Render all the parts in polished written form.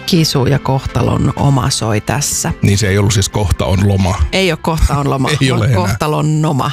Kisu ja kohtalon oma soi tässä. Niin se ei ollut siis kohta on loma. Ei ole kohta on loma, ei ole kohtalon noma.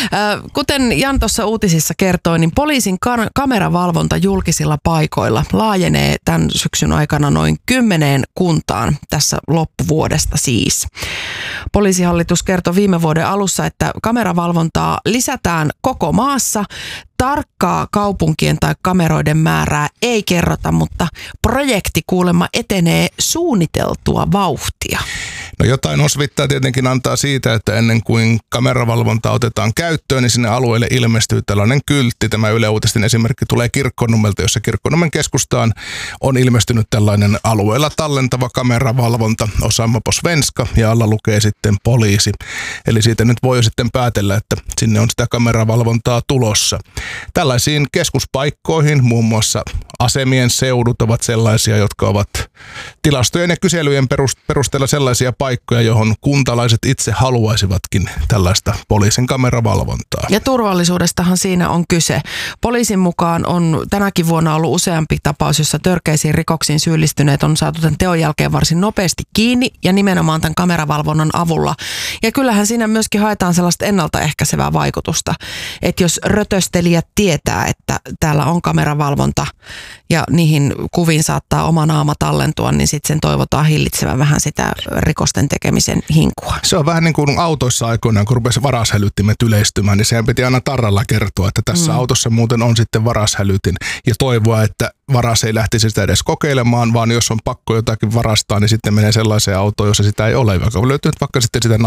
Kuten Jan tuossa uutisissa kertoi, niin poliisin kameravalvonta julkisilla paikoilla laajenee tämän syksyn aikana noin 10 kuntaan tässä loppuvuodesta siis. Poliisihallitus kertoi viime vuoden alussa, että kameravalvontaa lisätään koko maassa. Tarkkaa kaupunkien tai kameroiden määrää ei kerrota, mutta projekti kuulemma etenee suunniteltua vauhtia. No jotain osvittaa tietenkin antaa siitä, että ennen kuin kameravalvonta otetaan käyttöön, niin sinne alueelle ilmestyy tällainen kyltti. Tämä Yle Uutisten esimerkki tulee Kirkkonummelta, jossa Kirkkonummen keskustaan on ilmestynyt tällainen alueella tallentava kameravalvonta, Osamma på svenska, ja alla lukee sitten poliisi. Eli siitä nyt voi jo sitten päätellä, että sinne on sitä kameravalvontaa tulossa. Tällaisiin keskuspaikkoihin, muun muassa asemien seudut ovat sellaisia, jotka ovat tilastojen ja kyselyjen perusteella sellaisia paikkoja, johon kuntalaiset itse haluaisivatkin tällaista poliisin kameravalvontaa. Ja turvallisuudestahan siinä on kyse. Poliisin mukaan on tänäkin vuonna ollut useampi tapaus, jossa törkeisiin rikoksiin syyllistyneet on saatu tämän teon jälkeen varsin nopeasti kiinni ja nimenomaan tämän kameravalvonnan avulla. Ja kyllähän siinä myöskin haetaan sellaista ennaltaehkäisevää vaikutusta, että jos rötöstelijät tietää, että täällä on kameravalvonta ja niihin kuviin saattaa oma naama tallentua, niin sitten sen toivotaan hillitsevän vähän sitä rikosten tekemisen hinkua. Se on vähän niin kuin autoissa aikoinaan, kun rupesi varashälyttimet yleistymään, niin sehän piti aina tarralla kertoa, että tässä autossa muuten on sitten varashälytin ja toivoa, että varas ei lähtisi sitä edes kokeilemaan, vaan jos on pakko jotakin varastaa, niin sitten menee sellaiseen autoon, jossa sitä ei ole, joka löytyy vaikka sitten sitä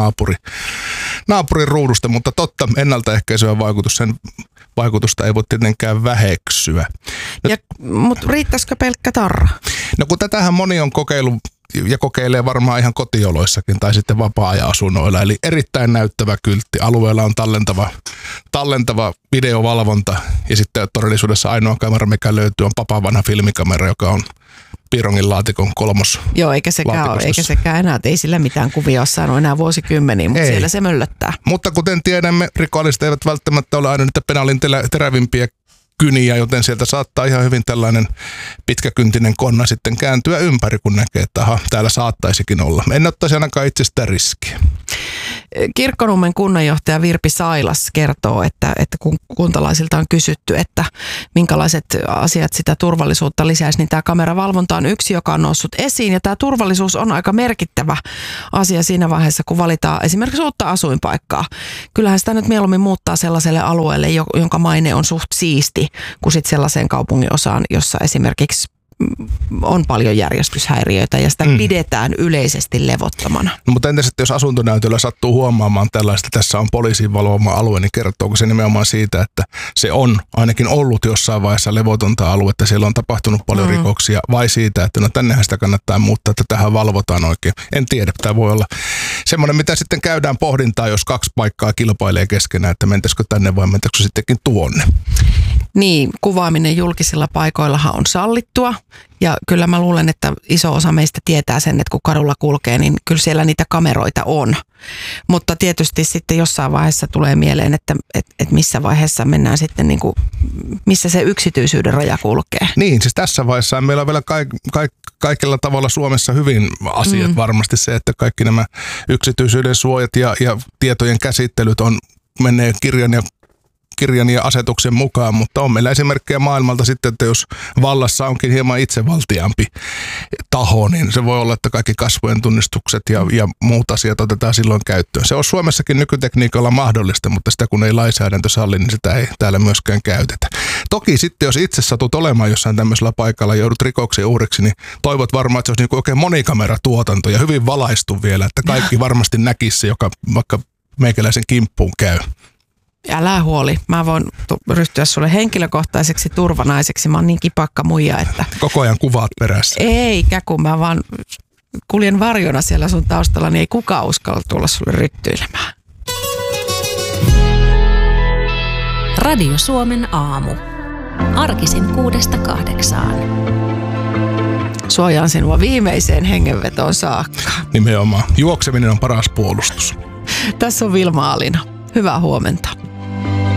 naapurin ruudusta, mutta totta, ennaltaehkäisevä vaikutus, sen vaikutusta ei voi tietenkään väheksyä. Mutta riittäisikö pelkkä tarra? No kun tätähän moni on kokeillut ja kokeilee varmaan ihan kotioloissakin tai sitten vapaa-ajan asunnoilla. Eli erittäin näyttävä kyltti. Alueella on tallentava videovalvonta ja sitten todellisuudessa ainoa kamera, mikä löytyy, on papavanha filmikamera, joka on piirongin laatikon kolmos. Joo, eikä sekään enää, ei sillä mitään kuvia ole saanut enää vuosikymmeniin, mutta siellä se möllöttää. Mutta kuten tiedämme, rikolliset eivät välttämättä ole aina niitä penaalin terävimpiä kyniä, joten sieltä saattaa ihan hyvin tällainen pitkäkyntinen konna sitten kääntyä ympäri, kun näkee, että aha, täällä saattaisikin olla. En ottaisi ainakaan itsestään riskiä. Kirkkonummen kunnanjohtaja Virpi Sailas kertoo, että kun kuntalaisilta on kysytty, että minkälaiset asiat sitä turvallisuutta lisäisi, niin tämä kameravalvonta on yksi, joka on noussut esiin. Ja tämä turvallisuus on aika merkittävä asia siinä vaiheessa, kun valitaan esimerkiksi uutta asuinpaikkaa. Kyllähän sitä nyt mieluummin muuttaa sellaiselle alueelle, jonka maine on suht siisti, kuin sitten sellaiseen kaupunginosaan, jossa esimerkiksi on paljon järjestyshäiriöitä ja sitä pidetään yleisesti levottomana. No, mutta entäs, että jos asuntonäytöllä sattuu huomaamaan tällaista, että tässä on poliisin valvoma alue, niin kertooko se nimenomaan siitä, että se on ainakin ollut jossain vaiheessa levotonta aluetta, siellä on tapahtunut paljon rikoksia, vai siitä, että no tännehän sitä kannattaa muuttaa, että tähän valvotaan oikein. En tiedä, tämä voi olla semmoinen, mitä sitten käydään pohdintaa, jos kaksi paikkaa kilpailee keskenään, että mentäisikö tänne vai mentäisikö sittenkin tuonne. Niin, kuvaaminen julkisilla paikoillahan on sallittua ja kyllä mä luulen, että iso osa meistä tietää sen, että kun kadulla kulkee, niin kyllä siellä niitä kameroita on. Mutta tietysti sitten jossain vaiheessa tulee mieleen, että missä vaiheessa mennään sitten, niin kuin, missä se yksityisyyden raja kulkee. Niin, siis tässä vaiheessa meillä on vielä kaikilla tavalla Suomessa hyvin asiat varmasti se, että kaikki nämä yksityisyyden suojat ja tietojen käsittelyt menee kirjan ja asetuksen mukaan, mutta on meillä esimerkkejä maailmalta sitten, että jos vallassa onkin hieman itsevaltiampi taho, niin se voi olla, että kaikki kasvojen tunnistukset ja muut asiat otetaan silloin käyttöön. Se on Suomessakin nykytekniikalla mahdollista, mutta sitä kun ei lainsäädäntö salli, niin sitä ei täällä myöskään käytetä. Toki sitten, jos itse satut olemaan jossain tämmöisellä paikalla ja joudut rikoksen uhriksi, niin toivot varmaan, että se olisi niin kuin oikein monikameratuotanto ja hyvin valaistu vielä, että kaikki varmasti näkisi se, joka vaikka meikäläisen kimppuun käy. Älä huoli. Mä voin ryhtyä sulle henkilökohtaiseksi turvanaiseksi. Mä oon niin kipakka muija, että... Koko ajan kuvaat perässä. Eikä, kun mä vaan kuljen varjona siellä sun taustalla, niin ei kukaan uskalla tulla sulle ryttyilemään. Radio Suomen aamu. Arkisin 6–8. Suojaan sinua viimeiseen hengenvetoon saakka. Nimenomaan. Juokseminen on paras puolustus. Tässä on Vilma Alina. Hyvää huomenta.